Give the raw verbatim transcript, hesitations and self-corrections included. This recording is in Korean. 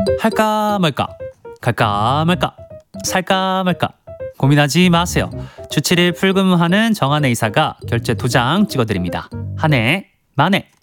할까 말까, 갈까 말까, 살까 말까 고민하지 마세요. 주 칠 일 풀근무하는 정한혜 이사가 결제 도장 찍어드립니다. 한 해 만에